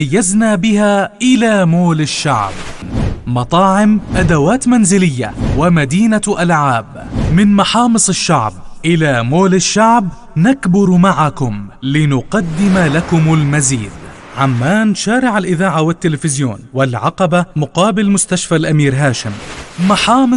ميزنا بها إلى مول الشعب. مطاعم، أدوات منزلية ومدينة ألعاب. من محامص الشعب إلى مول الشعب نكبر معكم لنقدم لكم المزيد. عمان، شارع الإذاعة والتلفزيون، والعقبة مقابل مستشفى الأمير هاشم. محامص